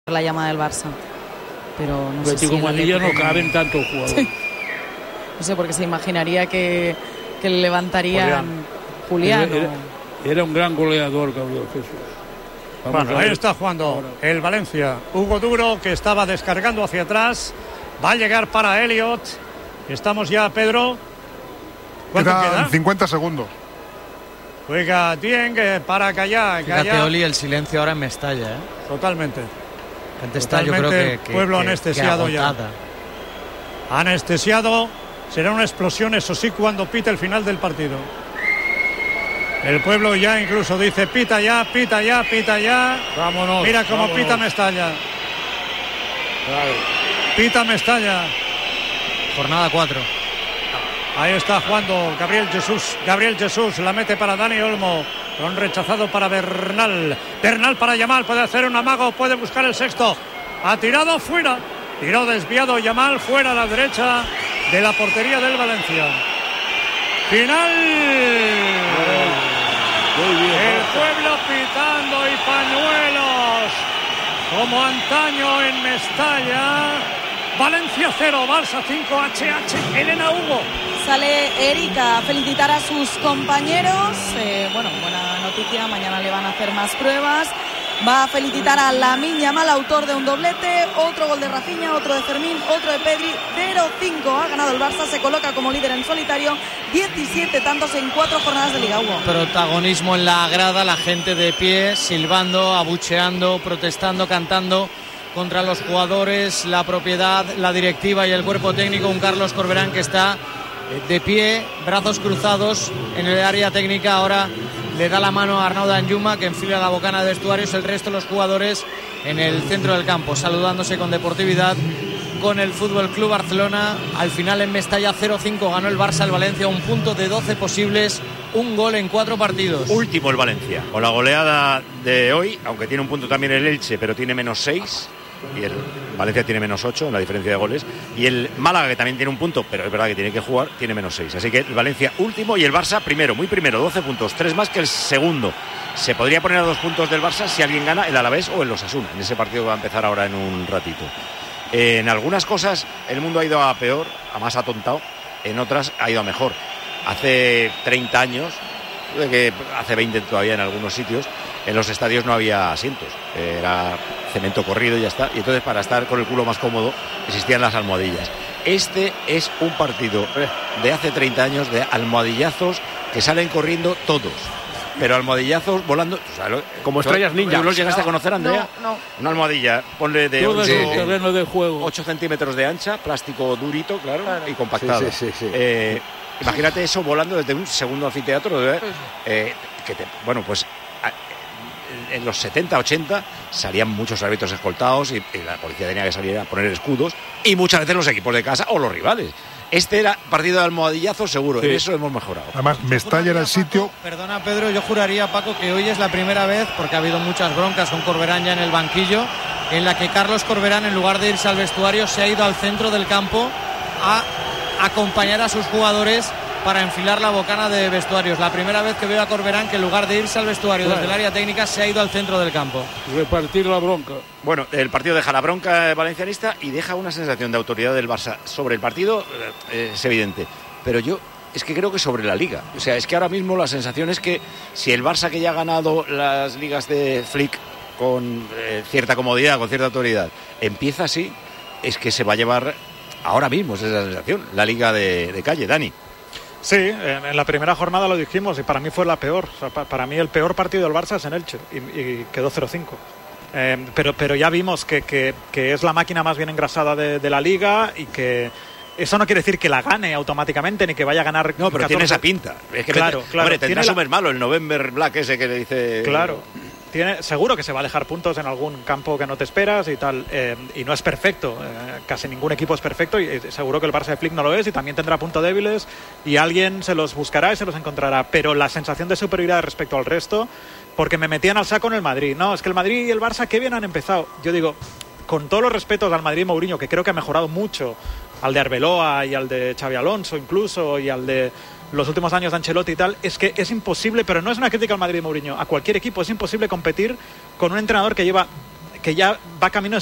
la llamada del Barça, pero no sé si como Manilla no caben tantos jugadores. Sí. No sé, porque se imaginaría que le levantarían Julián. Era un gran goleador, Gabriel Jesús. Bueno, ahí está jugando ahora el Valencia. Hugo Duro, que estaba descargando hacia atrás, va a llegar para Elliot. Estamos ya, Pedro. ¿Cuánto queda? 50 segundos. Juega Dieng para callar. Fíjate, Oli, el silencio ahora en Mestalla, ¿eh? Totalmente. Antes está, yo creo que pueblo anestesiado ya. Anestesiado. Será una explosión, eso sí, cuando pite el final del partido. El pueblo ya incluso dice pita ya, pita ya, pita ya. Vámonos. Mira cómo vámonos. pita Mestalla. Claro. Pita Mestalla. Jornada 4. Ahí está jugando Gabriel Jesús. Gabriel Jesús la mete para Dani Olmo. Con rechazado para Bernal. Bernal para Yamal. Puede hacer un amago. Puede buscar el sexto. Ha tirado fuera. Tiró desviado Yamal fuera a la derecha de la portería del Valencia. Final. Muy bien. El pueblo pitando y pañuelos. Como antaño en Mestalla. Valencia 0, Barça 5, HH. Elena Hugo. Sale Erika a felicitar a sus compañeros. Buena noticia, mañana le van a hacer más pruebas. Va a felicitar a Lamine Yamal, autor de un doblete, otro gol de Rafinha, otro de Fermín, otro de Pedri. 0-5 ha ganado el Barça, se coloca como líder en solitario. 17 tantos en 4 jornadas de Liga, Hugo. Protagonismo en la grada, la gente de pie, silbando, abucheando, protestando, cantando contra los jugadores, la propiedad, la directiva y el cuerpo técnico. Un Carlos Corberán que está de pie, brazos cruzados en el área técnica. Ahora le da la mano a Arnaud Danjuma, que enfila la bocana de vestuarios. El resto de los jugadores en el centro del campo, saludándose con deportividad con el Fútbol Club Barcelona. Al final en Mestalla 0-5 ganó el Barça al Valencia, un punto de 12 posibles, un gol en 4 partidos. Último el Valencia, con la goleada de hoy, aunque tiene un punto también el Elche, pero tiene -6. Y el Valencia tiene -8 en la diferencia de goles. Y el Málaga, que también tiene un punto, pero es verdad que tiene que jugar, tiene -6. Así que el Valencia último y el Barça primero, muy primero, 12 puntos, 3 más que el segundo. Se podría poner a 2 puntos del Barça si alguien gana, el Alavés o el Osasuna, en ese partido que va a empezar ahora en un ratito. En algunas cosas el mundo ha ido a peor, a más atontado, en otras ha ido a mejor. Hace 30 años, que hace 20 todavía en algunos sitios, en los estadios no había asientos, era cemento corrido y ya está. Y entonces, para estar con el culo más cómodo, existían las almohadillas. Este es un partido de hace 30 años de almohadillazos que salen corriendo todos, pero almohadillazos volando, o sea, como estrellas ninja. ¿Los llegaste a conocer, Andrea? No. Una almohadilla, ponle de Todo el terreno de juego. 8 centímetros de ancha, plástico durito, claro. Y compactado. Sí. Imagínate eso volando desde un segundo anfiteatro. Pues en los 70, 80 salían muchos árbitros escoltados y la policía tenía que salir a poner escudos, y muchas veces los equipos de casa o los rivales. Este era partido de almohadillazo seguro, en eso hemos mejorado. Además, Mestalla era el sitio. Perdona, Pedro, yo juraría, Paco, que hoy es la primera vez, porque ha habido muchas broncas con Corberán ya en el banquillo, en la que Carlos Corberán, en lugar de irse al vestuario, se ha ido al centro del campo a acompañar a sus jugadores para enfilar la bocana de vestuarios. La primera vez que veo a Corberán que en lugar de irse al vestuario desde el área técnica se ha ido al centro del campo. Repartir la bronca. Bueno, el partido deja la bronca valencianista y deja una sensación de autoridad del Barça sobre el partido, es evidente. Pero yo es que creo que sobre la Liga. O sea, es que ahora mismo la sensación es que si el Barça, que ya ha ganado las ligas de Flick con cierta comodidad, con cierta autoridad, empieza así, es que se va a llevar ahora mismo, esa es la sensación, la Liga de calle. Dani. Sí, en la primera jornada lo dijimos y para mí fue la peor. O sea, para mí el peor partido del Barça es en Elche y quedó 0-5. Pero ya vimos que es la máquina más bien engrasada de la Liga, y que eso no quiere decir que la gane automáticamente ni que vaya a ganar. No, pero 14. tiene esa pinta. Es que claro. Hombre, tendrá su mes malo, el November Black ese que le dice. Claro. Seguro que se va a dejar puntos en algún campo que no te esperas y tal, y no es perfecto, casi ningún equipo es perfecto, y seguro que el Barça de Flick no lo es, y también tendrá puntos débiles y alguien se los buscará y se los encontrará, pero la sensación de superioridad respecto al resto, porque me metían al saco en el Madrid, no, es que el Madrid y el Barça qué bien han empezado. Yo digo, con todos los respetos al Madrid Mourinho, que creo que ha mejorado mucho, al de Arbeloa y al de Xabi Alonso incluso, y al de los últimos años de Ancelotti y tal, es que es imposible, pero no es una crítica al Madrid de Mourinho, a cualquier equipo es imposible competir con un entrenador que lleva que ya va camino